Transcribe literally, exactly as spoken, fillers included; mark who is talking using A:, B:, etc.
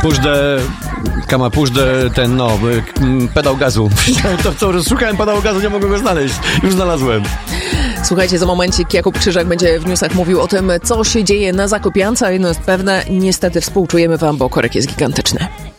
A: puszczę, kama puszczę ten, no, pedał gazu. to, to szukałem pedału gazu, nie mogę go znaleźć. Już znalazłem.
B: Słuchajcie, za momencik Jakub Krzyżak będzie w newsach mówił o tym, co się dzieje na Zakopiance, a jedno jest pewne, niestety współczujemy wam, bo korek jest gigantyczny.